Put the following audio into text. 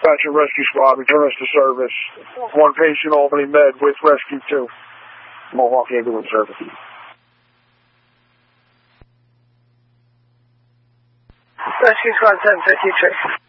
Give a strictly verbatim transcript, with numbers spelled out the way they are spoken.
Dispatcher Rescue Squad, return us to service. One patient, Albany Med with Rescue two. Mohawk Ambulance Service. Rescue Squad seven fifty-three.